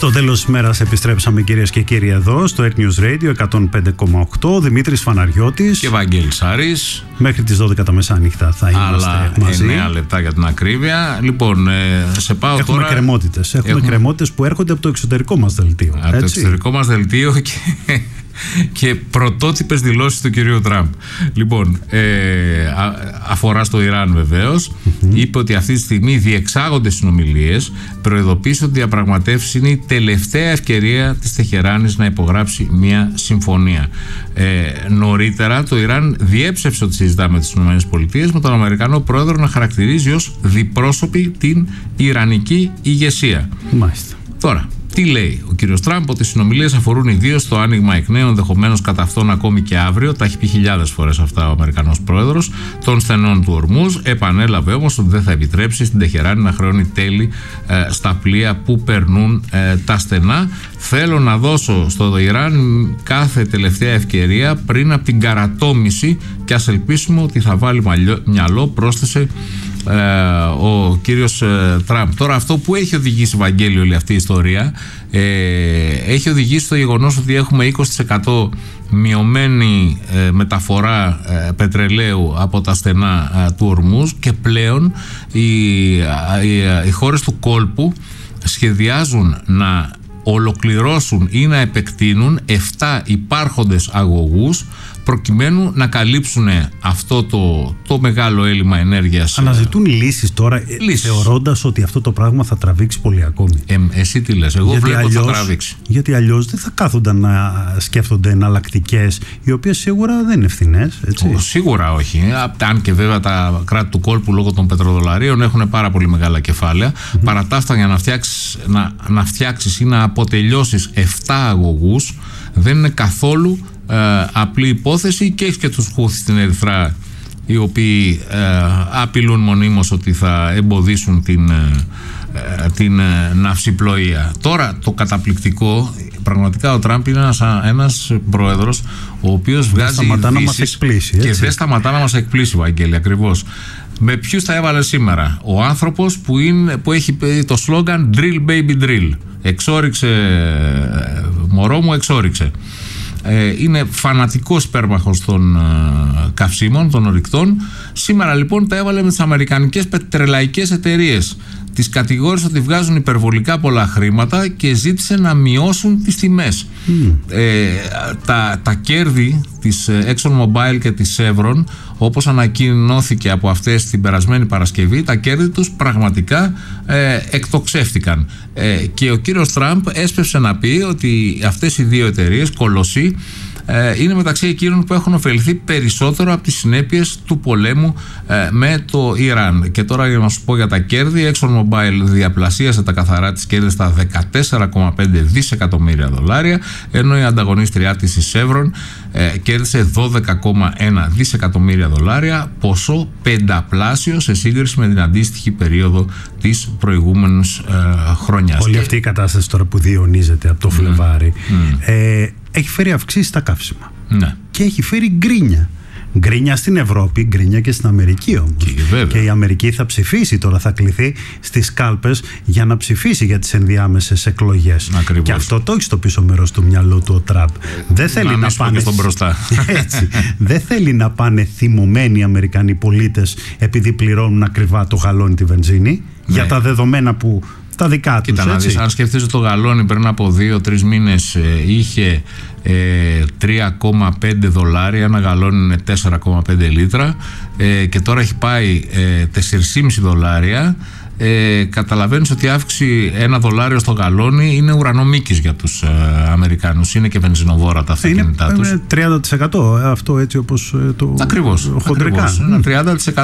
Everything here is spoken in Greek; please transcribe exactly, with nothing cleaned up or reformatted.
Στο τέλος της ημέρας επιστρέψαμε, κυρίες και κύριοι, εδώ στο Air News Radio εκατόν πέντε κόμμα οκτώ. Δημήτρης Φαναριώτης και Βαγγέλης Άρης. Μέχρι τις δώδεκα τα μεσάνυχτα θα είμαστε Άλλα μαζί. εννέα λεπτά για την ακρίβεια. Λοιπόν, ε, σε πάω Έχουμε τώρα. κρεμότητες. Έχουμε, Έχουμε κρεμότητες που έρχονται από το εξωτερικό μας δελτίο. Από το εξωτερικό μας δελτίο και, και πρωτότυπες δηλώσεις του κυρίου Τραμπ. Λοιπόν, ε, α, αφορά στο Ιράν βεβαίως. Mm-hmm. Είπε ότι αυτή τη στιγμή διεξάγονται συνομιλίες. Προειδοποίησε ότι οι διαπραγματεύσεις είναι η τελευταία ευκαιρία της Τεχεράνης να υπογράψει μια συμφωνία. Ε, νωρίτερα το Ιράν διέψευσε ότι συζητά με τις ΗΠΑ, με τον Αμερικανό πρόεδρο να χαρακτηρίζει ως διπρόσωπη την Ιρανική ηγεσία. Μάλιστα. Τώρα, τι λέει ο κύριος Τραμπ? Ότι οι συνομιλίες αφορούν ιδίως το άνοιγμα εκ νέου, ενδεχομένως κατά αυτόν ακόμη και αύριο. Τα έχει πει χιλιάδες φορές αυτά ο Αμερικανός πρόεδρος, των στενών του Ορμούζ. Επανέλαβε όμως ότι δεν θα επιτρέψει στην Τεχεράνη να χρεώνει τέλη ε, στα πλοία που περνούν ε, τα στενά. Θέλω να δώσω στο Ιράν κάθε τελευταία ευκαιρία πριν από την καρατόμηση και ας ελπίσουμε ότι θα βάλει μυαλό, πρόσθεσε Ε, ο κύριος ε, Τραμπ. Τώρα, αυτό που έχει οδηγήσει, Βαγγέλη, όλη αυτή η ιστορία, ε, έχει οδηγήσει στο γεγονός ότι έχουμε είκοσι τοις εκατό μειωμένη ε, μεταφορά ε, πετρελαίου από τα στενά ε, του Ορμούζ, και πλέον οι, οι, οι χώρες του κόλπου σχεδιάζουν να ολοκληρώσουν ή να επεκτείνουν επτά υπάρχοντες αγωγούς προκειμένου να καλύψουν αυτό το, το μεγάλο έλλειμμα ενέργειας. Αναζητούν λύσεις τώρα, λύσεις. θεωρώντας ότι αυτό το πράγμα θα τραβήξει πολύ ακόμη. Ε, εσύ τι λες? Εγώ γιατί βλέπω αλλιώς, ότι θα τραβήξει. Γιατί αλλιώς δεν θα κάθονταν να σκέφτονται εναλλακτικές, οι οποίες σίγουρα δεν είναι ευθυνές. Έτσι. Σίγουρα όχι. Αν και βέβαια τα κράτη του κόλπου λόγω των πετροδολαρίων έχουν πάρα πολύ μεγάλα κεφάλαια. Mm-hmm. Παρά τα αυτά, για να φτιάξεις, να, να φτιάξεις ή να αποτελειώσεις επτά αγωγούς δεν είναι καθόλου Ε, απλή υπόθεση, και έχει και τους Χούθι στην Ερυθρά, οι οποίοι ε, απειλούν μονίμως ότι θα εμποδίσουν την, ε, την ε, ναυσιπλοεία. Τώρα, το καταπληκτικό, πραγματικά ο Τραμπ είναι ένας, ένας πρόεδρος ο οποίος βγάζει ειδήσεις και δεν σταματά να μας εκπλήσει, Βαγγέλη, ακριβώς. Με ποιους θα έβαλε σήμερα? Ο άνθρωπος που, είναι, που έχει το σλόγγαν Drill baby drill. Εξόριξε, μωρό μου, εξόριξε. Είναι φανατικός υπέρμαχος των καυσίμων, των ορυκτών. Σήμερα λοιπόν τα έβαλε με τις αμερικανικές πετρελαϊκές εταιρείες. Τις κατηγόρησε ότι βγάζουν υπερβολικά πολλά χρήματα και ζήτησε να μειώσουν τις τιμές. Mm. Ε, τα, τα κέρδη της ExxonMobil και της Chevron, όπως ανακοινώθηκε από αυτές την περασμένη Παρασκευή, τα κέρδη τους πραγματικά ε, εκτοξεύτηκαν. Ε, και ο κύριος Τραμπ έσπευσε να πει ότι αυτές οι δύο εταιρείες, κολοσσοί, Ε, είναι μεταξύ εκείνων που έχουν ωφεληθεί περισσότερο από τις συνέπειες του πολέμου ε, με το Ιράν. Και τώρα, για να σου πω για τα κέρδη, η ExxonMobil διαπλασίασε τα καθαρά της κέρδη στα δεκατέσσερα κόμμα πέντε δισεκατομμύρια δολάρια, ενώ η ανταγωνίστριά της, η Chevron, ε, κέρδισε δώδεκα κόμμα ένα δισεκατομμύρια δολάρια, ποσό πενταπλάσιο σε σύγκριση με την αντίστοιχη περίοδο της προηγούμενης ε, χρονιάς. Όλη αυτή η κατάσταση τώρα που διαιωνίζεται από το Φλεβάρι mm. ε, έχει φέρει αυξήσεις στα καύσιμα. Ναι. Και έχει φέρει γκρίνια. Γκρίνια στην Ευρώπη, γκρίνια και στην Αμερική όμως. Και, και η Αμερική θα ψηφίσει τώρα, θα κληθεί στις κάλπες για να ψηφίσει για τις ενδιάμεσες εκλογές. Ακριβώς. Και αυτό το έχει στο πίσω μέρος του μυαλού του ο Τραμπ. Δεν θέλει να, να πάνε στον μπροστά. Έτσι. Δεν θέλει να πάνε θυμωμένοι οι Αμερικανοί πολίτες επειδή πληρώνουν ακριβά το γαλόνι τη βενζίνη, ναι, για τα δεδομένα που τα δικά τους. Κοίτα, να δεις, αν σκεφτείς το γαλόνι πριν από δύο τρεις μήνες ε, είχε ε, τρία κόμμα πέντε δολάρια, ένα γαλόνι είναι τέσσερα κόμμα πέντε λίτρα, ε, και τώρα έχει πάει ε, τέσσερα κόμμα πέντε δολάρια. Ε, καταλαβαίνεις ότι η αύξηση ένα δολάριο στο γαλόνι είναι ουρανομίκης για τους ε, Αμερικάνους. Είναι και βενζινοβόρα τα αυτοκίνητά τους. Είναι τριάντα τοις εκατό αυτό, έτσι όπως ε, το ακριβώς, χοντρικά. Ακριβώς, είναι τριάντα τοις εκατό